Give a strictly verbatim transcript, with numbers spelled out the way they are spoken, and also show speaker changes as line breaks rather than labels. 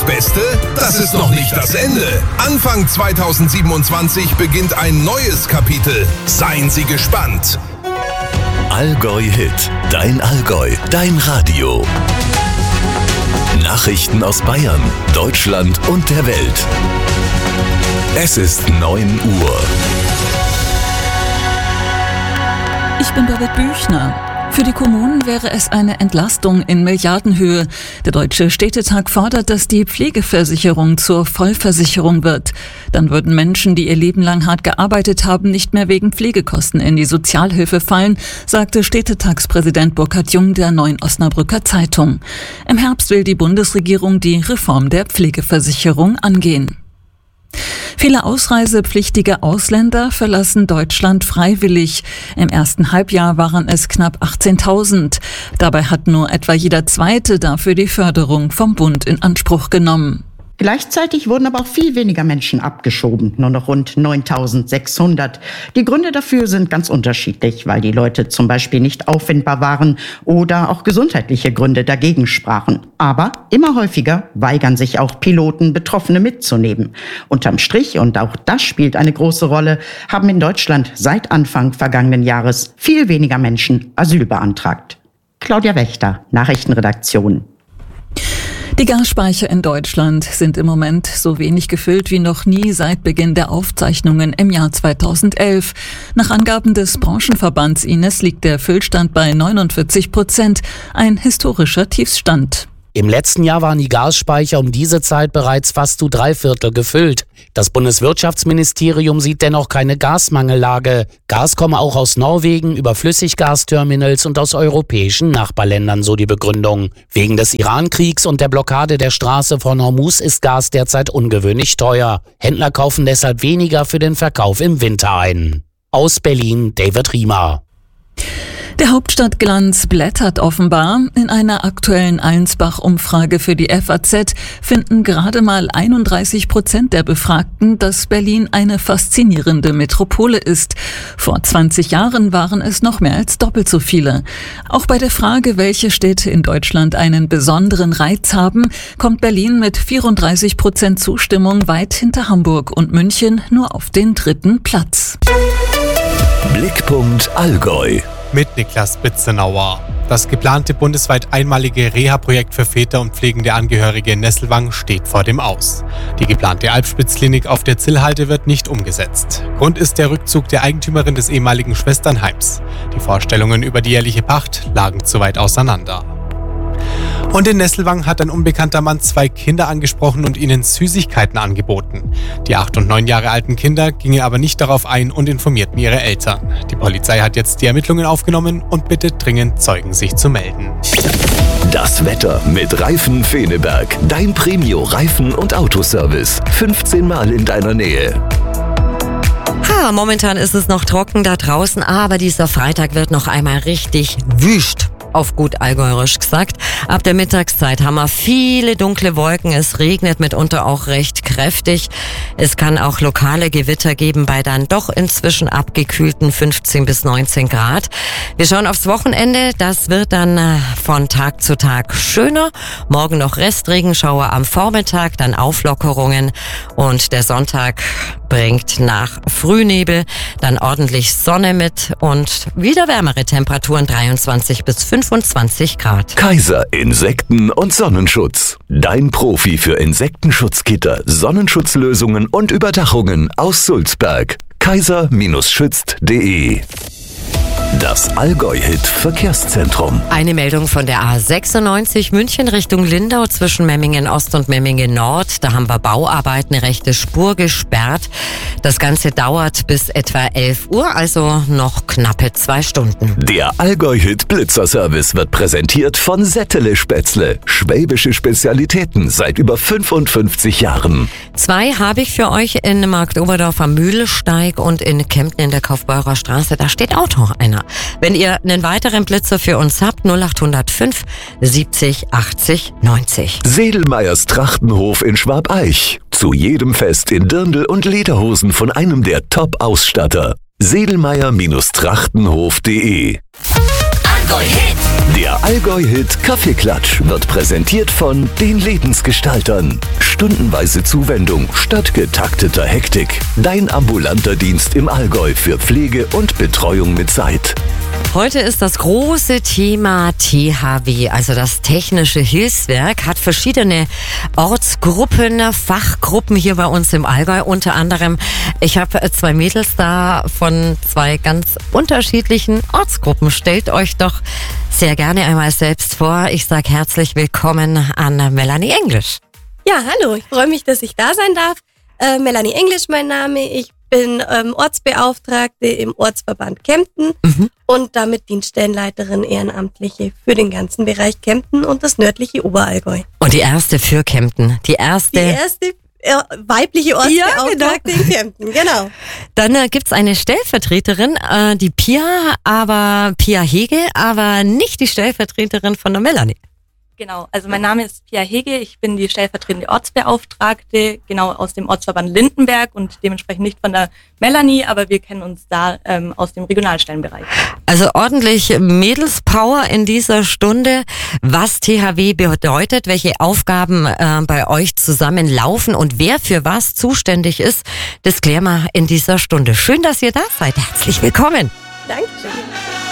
Beste? Das ist noch nicht das Ende. Anfang zweitausendsiebenundzwanzig beginnt ein neues Kapitel. Seien Sie gespannt.
Allgäu Hit. Dein Allgäu. Dein Radio. Nachrichten aus Bayern, Deutschland und der Welt. Es ist neun Uhr.
Ich bin Birgit Büchner. Für die Kommunen wäre es eine Entlastung in Milliardenhöhe. Der Deutsche Städtetag fordert, dass die Pflegeversicherung zur Vollversicherung wird. Dann würden Menschen, die ihr Leben lang hart gearbeitet haben, nicht mehr wegen Pflegekosten in die Sozialhilfe fallen, sagte Städtetagspräsident Burkhard Jung der Neuen Osnabrücker Zeitung. Im Herbst will die Bundesregierung die Reform der Pflegeversicherung angehen. Viele ausreisepflichtige Ausländer verlassen Deutschland freiwillig. Im ersten Halbjahr waren es knapp achtzehntausend. Dabei hat nur etwa jeder Zweite dafür die Förderung vom Bund in Anspruch genommen.
Gleichzeitig wurden aber auch viel weniger Menschen abgeschoben, nur noch rund neuntausendsechshundert. Die Gründe dafür sind ganz unterschiedlich, weil die Leute zum Beispiel nicht auffindbar waren oder auch gesundheitliche Gründe dagegen sprachen. Aber immer häufiger weigern sich auch Piloten, Betroffene mitzunehmen. Unterm Strich, und auch das spielt eine große Rolle, haben in Deutschland seit Anfang vergangenen Jahres viel weniger Menschen Asyl beantragt. Claudia Wächter, Nachrichtenredaktion.
Die Gasspeicher in Deutschland sind im Moment so wenig gefüllt wie noch nie seit Beginn der Aufzeichnungen im Jahr zweitausendelf. Nach Angaben des Branchenverbands I N E S liegt der Füllstand bei neunundvierzig Prozent, ein historischer Tiefstand.
Im letzten Jahr waren die Gasspeicher um diese Zeit bereits fast zu drei Viertel gefüllt. Das Bundeswirtschaftsministerium sieht dennoch keine Gasmangellage. Gas komme auch aus Norwegen über Flüssiggasterminals und aus europäischen Nachbarländern, so die Begründung. Wegen des Iran-Kriegs und der Blockade der Straße von Hormuz ist Gas derzeit ungewöhnlich teuer. Händler kaufen deshalb weniger für den Verkauf im Winter ein. Aus Berlin, David Riemer.
Der Hauptstadtglanz blättert offenbar. In einer aktuellen Allensbach-Umfrage für die F A Z finden gerade mal einunddreißig Prozent der Befragten, dass Berlin eine faszinierende Metropole ist. Vor zwanzig Jahren waren es noch mehr als doppelt so viele. Auch bei der Frage, welche Städte in Deutschland einen besonderen Reiz haben, kommt Berlin mit vierunddreißig Prozent Zustimmung weit hinter Hamburg und München nur auf den dritten Platz.
Blickpunkt Allgäu.
Mit Niklas Bitzenauer. Das geplante bundesweit einmalige Reha-Projekt für Väter und pflegende Angehörige in Nesselwang steht vor dem Aus. Die geplante Alpspitzklinik auf der Zillhalde wird nicht umgesetzt. Grund ist der Rückzug der Eigentümerin des ehemaligen Schwesternheims. Die Vorstellungen über die jährliche Pacht lagen zu weit auseinander. Und in Nesselwang hat ein unbekannter Mann zwei Kinder angesprochen und ihnen Süßigkeiten angeboten. Die acht und neun Jahre alten Kinder gingen aber nicht darauf ein und informierten ihre Eltern. Die Polizei hat jetzt die Ermittlungen aufgenommen und bittet dringend Zeugen, sich zu melden.
Das Wetter mit Reifen Feneberg. Dein Premio Reifen- und Autoservice. fünfzehn Mal in deiner Nähe.
Ha, momentan ist es noch trocken da draußen, aber dieser Freitag wird noch einmal richtig wüst. Auf gut allgäuerisch gesagt. Ab der Mittagszeit haben wir viele dunkle Wolken. Es regnet mitunter auch recht kräftig. Es kann auch lokale Gewitter geben bei dann doch inzwischen abgekühlten fünfzehn bis neunzehn Grad. Wir schauen aufs Wochenende. Das wird dann von Tag zu Tag schöner. Morgen noch Restregenschauer am Vormittag, dann Auflockerungen. Und der Sonntag bringt nach Frühnebel dann ordentlich Sonne mit und wieder wärmere Temperaturen, dreiundzwanzig bis fünfundzwanzig Grad.
Kaiser Insekten- und Sonnenschutz. Dein Profi für Insektenschutzgitter, Sonnenschutzlösungen und Überdachungen aus Sulzberg. kaiser schützt punkt de. Das Allgäu-Hit-Verkehrszentrum.
Eine Meldung von der A sechsundneunzig München Richtung Lindau zwischen Memmingen Ost und Memmingen Nord. Da haben wir Bauarbeiten, rechte Spur gesperrt. Das Ganze dauert bis etwa elf Uhr, also noch knappe zwei Stunden.
Der Allgäu-Hit-Blitzerservice wird präsentiert von Settele Spätzle. Schwäbische Spezialitäten seit über fünfundfünfzig Jahren.
Zwei habe ich für euch in Marktoberdorf am Mühlsteig und in Kempten in der Kaufbeurer Straße. Da steht auch noch einer. Wenn ihr einen weiteren Blitzer für uns habt, null acht null fünf siebzig achtzig neunzig.
Sedelmeyers Trachtenhof in Schwabeich. Zu jedem Fest in Dirndl und Lederhosen von einem der Top-Ausstatter. sedelmeyer Trachtenhof punkt de Allgäu-Hit. Der Allgäu-Hit Kaffeeklatsch wird präsentiert von den Lebensgestaltern. Stundenweise Zuwendung statt getakteter Hektik. Dein ambulanter Dienst im Allgäu für Pflege und Betreuung mit Zeit.
Heute ist das große Thema T H W, also das Technische Hilfswerk, hat verschiedene Ortsgruppen, Fachgruppen hier bei uns im Allgäu. Unter anderem, ich habe zwei Mädels da von zwei ganz unterschiedlichen Ortsgruppen. Stellt euch doch sehr gerne einmal selbst vor. Ich sage herzlich willkommen an Melanie Englisch.
Ja, hallo, ich freue mich, dass ich da sein darf. Äh, Melanie Englisch mein Name, ich bin ähm, Ortsbeauftragte im Ortsverband Kempten mhm. und damit Dienststellenleiterin Ehrenamtliche für den ganzen Bereich Kempten und das nördliche Oberallgäu.
Und die erste für Kempten, die erste...
Die erste äh, weibliche Ortsbeauftragte ja, genau. in Kempten, genau.
Dann äh, gibt's eine Stellvertreterin, äh, die Pia, aber Pia Hege, aber nicht die Stellvertreterin von der Melanie.
Genau, also mein Name ist Pia Hege, ich bin die stellvertretende Ortsbeauftragte, genau aus dem Ortsverband Lindenberg und dementsprechend nicht von der Melanie, aber wir kennen uns da ähm, aus dem Regionalstellenbereich.
Also ordentlich Mädelspower in dieser Stunde, was T H W bedeutet, welche Aufgaben äh, bei euch zusammenlaufen und wer für was zuständig ist, das klären wir in dieser Stunde. Schön, dass ihr da seid, herzlich willkommen.
Dankeschön.